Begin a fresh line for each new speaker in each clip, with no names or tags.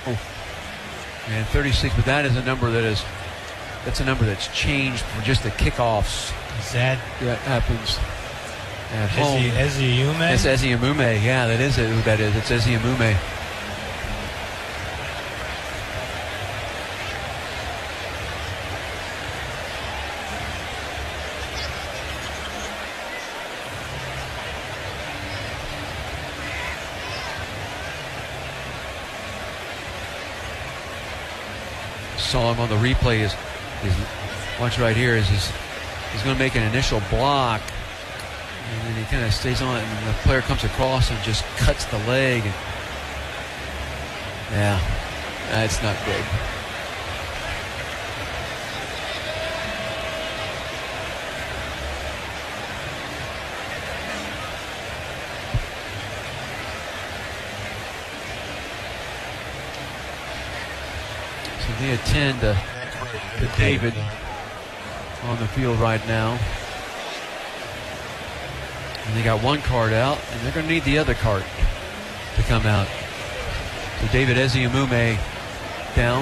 And 36, but that is a number that's a number that's changed for just the kickoffs.
Is that
happens at home.
Ezi Amume?
That's Ezi Amume. Yeah, that is who that is. It's Ezi Amume. Saw him on the replay. Watch right here. He's going to make an initial block, and then he kind of stays on it, and the player comes across and just cuts the leg. Yeah, that's not good. So they attend to David on the field right now. And they got one card out, and they're going to need the other card to come out. So David Ezi Amume down.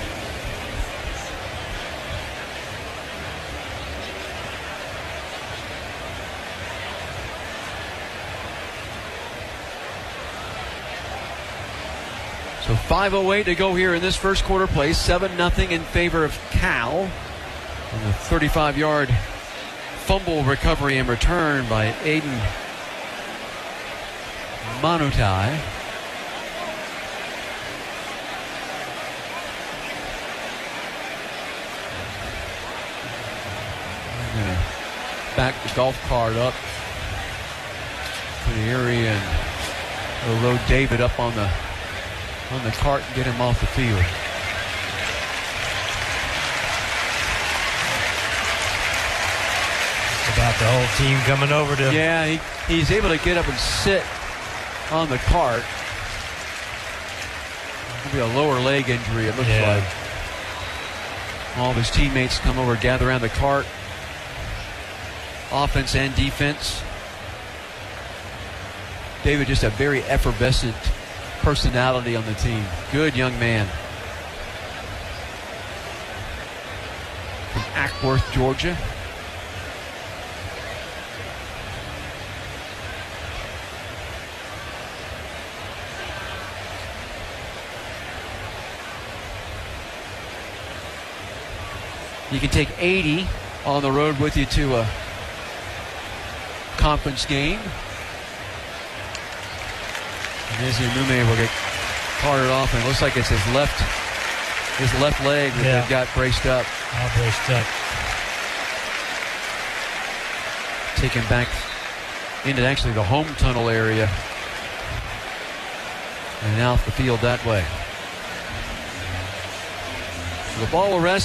So 5:08 to go here in this first quarter play. 7-0 in favor of Cal. On the 35-yard fumble recovery and return by Aiden Manutai. I'm going to back the golf cart up to the area and we'll load David up on the cart and get him off the field.
About the whole team coming over to...
Yeah, he's able to get up and sit on the cart. It'll be a lower leg injury, it looks like. All of his teammates come over, gather around the cart. Offense and defense. David, just a very effervescent personality on the team. Good young man. From Ackworth, Georgia. You can take 80 on the road with you to a conference game. And Ezi Amume will get carted off, and it looks like it's his left leg that they've got braced up.
All braced up.
Taken back into actually the home tunnel area. And now off the field that way. So the ball will rest.